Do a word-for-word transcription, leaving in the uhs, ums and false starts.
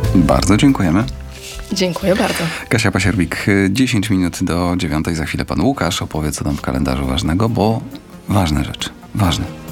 Bardzo dziękujemy. Dziękuję bardzo. Kasia Pasierbik, dziesięć minut do dziewiątej. Za chwilę pan Łukasz opowie, co tam w kalendarzu ważnego, bo ważne rzeczy. Ważne.